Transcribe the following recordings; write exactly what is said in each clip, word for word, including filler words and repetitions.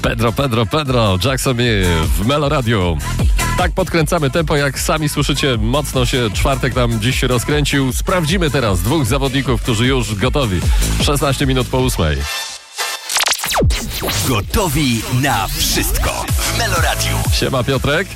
Pedro, Pedro, Pedro, Jackson w Melo Radio. Tak podkręcamy tempo, jak sami słyszycie, mocno się czwartek nam dziś się rozkręcił. Sprawdzimy teraz dwóch zawodników, którzy już gotowi. szesnaście minut po ósmej. Gotowi na wszystko w Melo Radio. Siema Piotrek.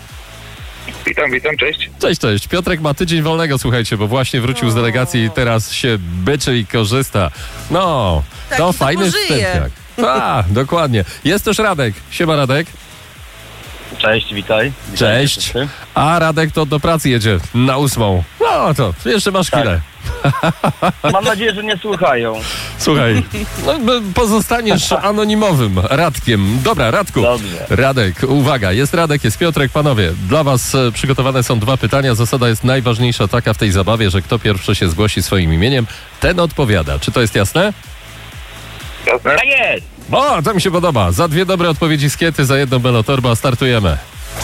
Witam, witam, cześć. Cześć, cześć. Piotrek ma tydzień wolnego, słuchajcie, bo właśnie wrócił z delegacji i teraz się byczy i korzysta. No, Taki to to fajny pożyje. wstępniak. A, dokładnie. Jest też Radek. Siema Radek. Cześć, witaj. witaj Cześć. wszyscy. A Radek to do pracy jedzie na ósmą. No to jeszcze masz chwilę. Mam nadzieję, że nie słuchają. Słuchaj, no, pozostaniesz anonimowym Radkiem. Dobra, Radku. Dobrze. Radek, uwaga, jest Radek, jest Piotrek. Panowie, dla was e, przygotowane są dwa pytania. Zasada jest najważniejsza taka w tej zabawie, że kto pierwszy się zgłosi swoim imieniem, ten odpowiada. Czy to jest jasne? Jasne? Tak jest! O, to mi się podoba. Za dwie dobre odpowiedzi z Kiety, za jedną Belotorba startujemy.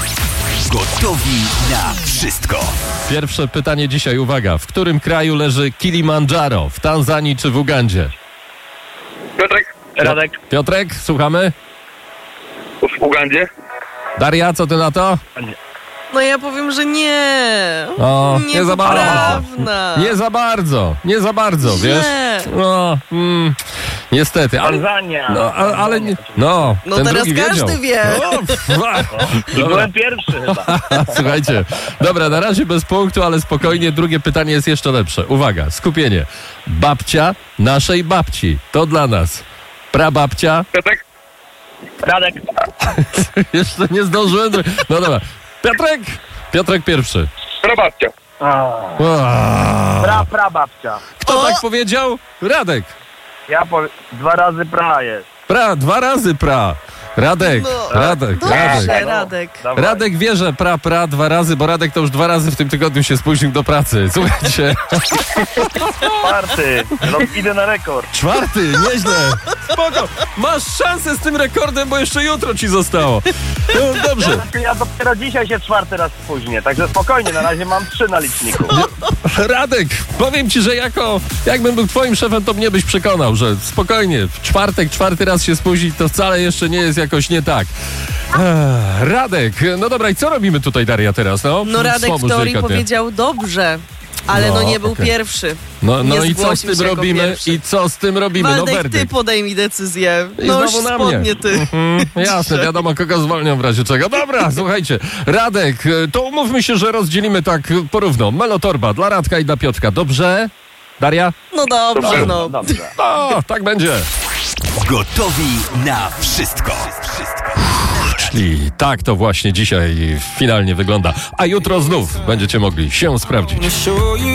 Gotowi na wszystko. Pierwsze pytanie dzisiaj, uwaga. W którym kraju leży Kilimandżaro? W Tanzanii czy w Ugandzie? Piotrek, Radek, Piotrek, słuchamy? w Ugandzie. Daria, co ty na to? No ja powiem, że nie. O, nie za bardzo. Niepoprawna. Nie za bardzo, nie za bardzo, wiesz? Nie. No, mm, niestety, ale... Tanzania. No, ale, ale nie, no, No ten teraz drugi każdy wiedział. wie. No, pff, I dobra, byłem pierwszy chyba. słuchajcie, dobra, na razie bez punktu, ale spokojnie, drugie pytanie jest jeszcze lepsze. Uwaga, skupienie. Babcia naszej babci, to dla nas. Prababcia, Piotrek, Radek, jeszcze nie zdążyłem. No dobra, Piotrek, Piotrek pierwszy. prababcia. A, Ua. pra, pra babcia. Kto O! tak powiedział? Radek. Ja powiem, dwa razy pra jest. Pra, dwa razy pra. Radek, No. Radek, Dobrze, Radek. Radek. Dawaj. Radek wie, że pra, pra dwa razy, bo Radek to już dwa razy w tym tygodniu się spóźnił do pracy. Słuchajcie, Czwarty. No, idę na rekord. czwarty, nieźle. Spoko, masz szansę z tym rekordem, bo jeszcze jutro ci zostało. No, dobrze. Ja dopiero dzisiaj się czwarty raz spóźnię, także spokojnie, na razie mam trzy na liczniku. Radek, powiem ci, że jako, jakbym był twoim szefem, to mnie byś przekonał, że spokojnie, w czwartek, czwarty raz się spóźnić, to wcale jeszcze nie jest jakoś nie tak. Ech, Radek, no dobra, i co robimy tutaj, Daria, teraz? No, No Radek Wspomóż w teorii delikatnie. powiedział dobrze, ale no, No, nie był okej. pierwszy. No, no nie i co z zgłosił tym się jako robimy? pierwszy. I co z tym robimy? No Waldek, ty werdykt. podejmij decyzję. I No już znowu na mnie. spodnie ty. Mhm, jasne, wiadomo kogo zwolnią w razie czego. Dobra, słuchajcie, Radek, to umówmy się, że rozdzielimy tak porówno. Melotorba dla Radka i dla Piotrka. Dobrze? Daria? No dobrze, Dobrze. no. Dobrze. O, tak będzie. Gotowi na wszystko. Wszystko. I tak to właśnie dzisiaj finalnie wygląda. A jutro znów będziecie mogli się sprawdzić.